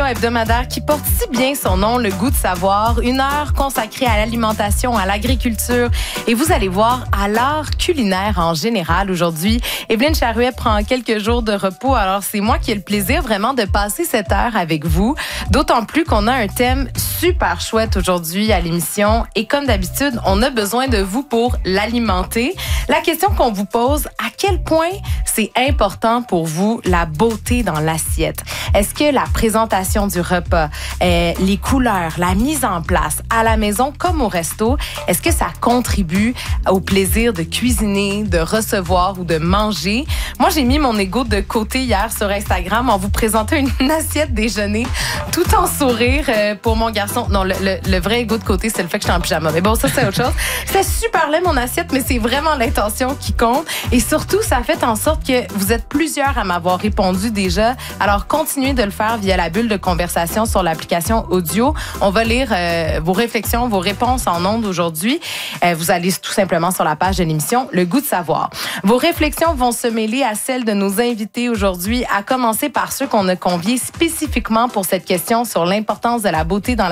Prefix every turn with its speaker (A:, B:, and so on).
A: l'émission hebdomadaire qui porte si bien son nom, Le Goût de savoir. 1 heure consacrée à l'alimentation, à l'agriculture et vous allez voir, à l'art culinaire en général. Aujourd'hui, Evelyne Charouet prend quelques jours de repos, alors c'est moi qui ai le plaisir vraiment de passer cette heure avec vous. D'autant plus qu'on a un thème super chouette aujourd'hui à l'émission et comme d'habitude, on a besoin de vous pour l'alimenter. La question qu'on vous pose, à quel point c'est important pour vous la beauté dans l'assiette? Est-ce que la présentation du repas, les couleurs, la mise en place à la maison comme au resto, est-ce que ça contribue au plaisir de cuisiner, de recevoir ou de manger? Moi, j'ai mis mon ego de côté hier sur Instagram en vous présentant une assiette déjeuner tout en sourire pour mon garçon. Non, le vrai ego de côté, c'est le fait que j'étais en pyjama. Mais bon, ça, c'est autre chose. C'était super laid, mon assiette, mais c'est vraiment l'intention qui compte. Et surtout, ça fait en sorte que vous êtes plusieurs à m'avoir répondu déjà. Alors, continuez de le faire via la bulle de conversation sur l'application audio. On va lire vos réflexions, vos réponses en ondes aujourd'hui. Vous allez tout simplement sur la page de l'émission Le Goût de savoir. Vos réflexions vont se mêler à celles de nos invités aujourd'hui, à commencer par ceux qu'on a conviés spécifiquement pour cette question sur l'importance de la beauté dans